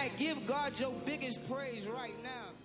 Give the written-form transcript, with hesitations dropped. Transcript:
right, give God your biggest praise right now.